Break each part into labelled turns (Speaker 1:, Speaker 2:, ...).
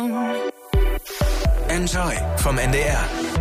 Speaker 1: Enjoy vom NDR.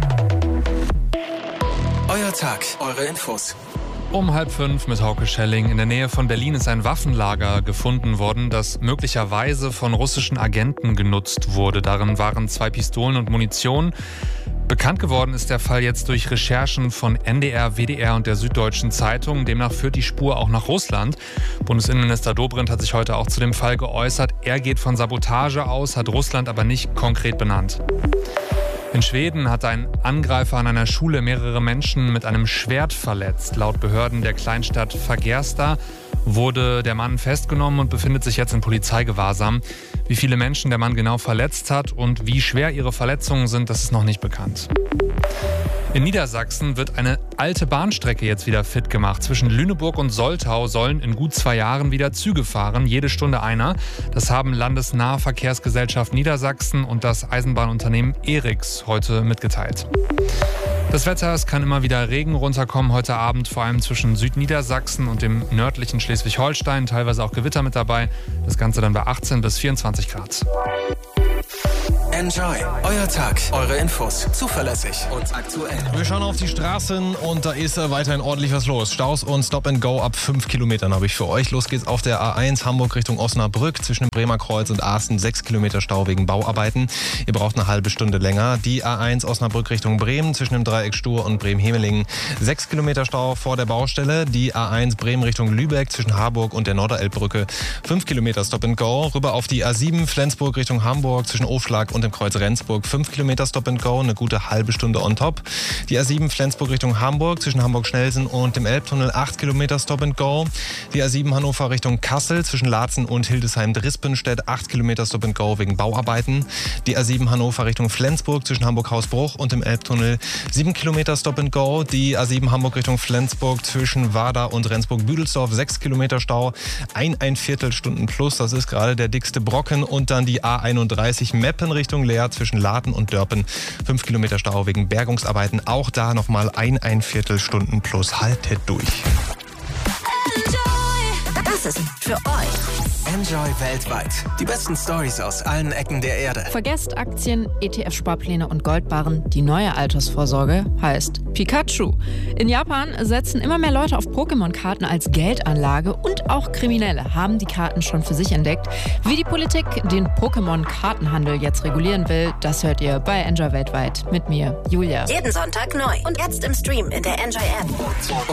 Speaker 1: Euer Tag, eure Infos.
Speaker 2: Um 4:30 mit Hauke Schelling. In der Nähe von Berlin ist ein Waffenlager gefunden worden, das möglicherweise von russischen Agenten genutzt wurde. Darin waren 2 Pistolen und Munition. Bekannt geworden ist der Fall jetzt durch Recherchen von NDR, WDR und der Süddeutschen Zeitung. Demnach führt die Spur auch nach Russland. Bundesinnenminister Dobrindt hat sich heute auch zu dem Fall geäußert. Er geht von Sabotage aus, hat Russland aber nicht konkret benannt. In Schweden hat ein Angreifer an einer Schule mehrere Menschen mit einem Schwert verletzt. Laut Behörden der Kleinstadt Fagersta wurde der Mann festgenommen und befindet sich jetzt in Polizeigewahrsam. Wie viele Menschen der Mann genau verletzt hat und wie schwer ihre Verletzungen sind, das ist noch nicht bekannt. In Niedersachsen wird eine alte Bahnstrecke jetzt wieder fit gemacht. Zwischen Lüneburg und Soltau sollen in gut 2 Jahren wieder Züge fahren, jede Stunde einer. Das haben Landesnahverkehrsgesellschaft Niedersachsen und das Eisenbahnunternehmen ERIX heute mitgeteilt. Das Wetter, es kann immer wieder Regen runterkommen heute Abend, vor allem zwischen Südniedersachsen und dem nördlichen Schleswig-Holstein, teilweise auch Gewitter mit dabei. Das Ganze dann bei 18 bis 24 Grad.
Speaker 1: Enjoy, euer Tag, eure Infos, zuverlässig und aktuell.
Speaker 3: Wir schauen auf die Straßen und da ist weiterhin ordentlich was los. Staus und Stop and Go ab 5 Kilometern habe ich für euch. Los geht's auf der A1 Hamburg Richtung Osnabrück zwischen dem Bremer Kreuz und Asten. 6 Kilometer Stau wegen Bauarbeiten. Ihr braucht eine halbe Stunde länger. Die A1 Osnabrück Richtung Bremen zwischen dem Dreieck Stur und Bremen-Hemelingen. 6 Kilometer Stau vor der Baustelle. Die A1 Bremen Richtung Lübeck zwischen Harburg und der Norderelbbrücke. 5 Kilometer Stop and Go. Rüber auf die A7 Flensburg Richtung Hamburg zwischen Aufschlag und dem Kreuz Rendsburg. 5 Kilometer Stop and Go, eine gute halbe Stunde on top. Die A7 Flensburg Richtung Hamburg zwischen Hamburg-Schnelsen und dem Elbtunnel. 8 Kilometer Stop and Go. Die A7 Hannover Richtung Kassel zwischen Laatzen und Hildesheim-Drispenstedt. 8 Kilometer Stop and Go wegen Bauarbeiten. Die A7 Hannover Richtung Flensburg zwischen Hamburg-Hausbruch und dem Elbtunnel. 7 Kilometer Stop and Go. Die A7 Hamburg Richtung Flensburg zwischen Warda und Rendsburg-Büdelsdorf. 6 Kilometer Stau. Ein Viertelstunden plus. Das ist gerade der dickste Brocken. Und dann die A31 Meppen Richtung Leer zwischen Laden und Dörpen. 5 Kilometer Stau wegen Bergungsarbeiten. Auch da nochmal ein Viertelstunden plus. Haltet durch.
Speaker 4: Das ist für euch.
Speaker 1: Enjoy weltweit. Die besten Stories aus allen Ecken der Erde.
Speaker 5: Vergesst Aktien, ETF-Sparpläne und Goldbarren. Die neue Altersvorsorge heißt Pikachu. In Japan setzen immer mehr Leute auf Pokémon-Karten als Geldanlage und auch Kriminelle haben die Karten schon für sich entdeckt. Wie die Politik den Pokémon-Kartenhandel jetzt regulieren will, das hört ihr bei Enjoy weltweit mit mir, Julia.
Speaker 4: Jeden Sonntag neu und jetzt im Stream in der Enjoy App.